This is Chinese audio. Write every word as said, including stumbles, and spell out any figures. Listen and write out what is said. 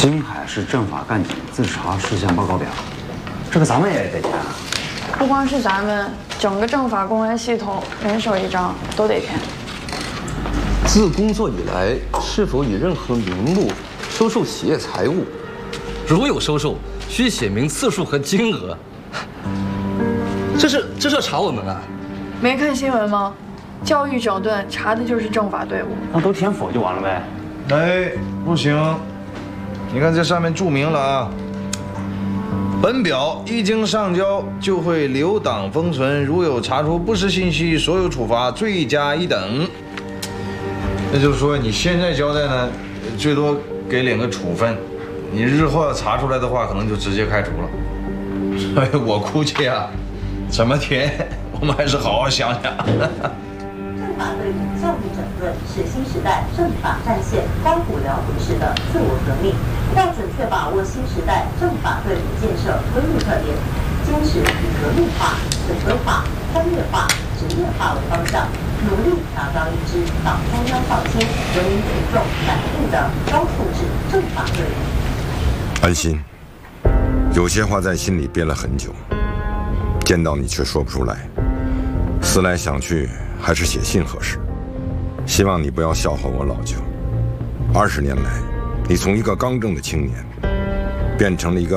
金海市政法干警自查事项报告表，这个咱们也得填啊。 不光是咱们，整个政法公安系统人手一张都得填。 自工作以来，是否以任何名目收受企业财物？如有收受，需写明次数和金额。这是这是要查我们啊？ 没看新闻吗？教育整顿查的就是政法队伍。 那都填否就完了呗？ 哎，不行，你看这上面注明了啊。本表一经上交，就会留档封存，如有查出不实信息，所有处罚罪加一等。那就是说，你现在交代呢，最多给两个处分，你日后要查出来的话，可能就直接开除了。所以我估计啊，怎么填，我们还是好好想想。 政法队伍教育整顿是新时代政法战线光谱辽阔式的自我革命，要准确把握新时代政法队伍建设规律特点，坚持以革命化、整合化、专业化、职业化为方向，努力打造一支党中央放心、人民群众满意的高素质政法队伍。 安心，有些话在心里憋了很久，见到你却说不出来，思来想去，还是写信合适。希望你不要笑话我老舅。二十年来，你从一个刚正的青年，变成了一个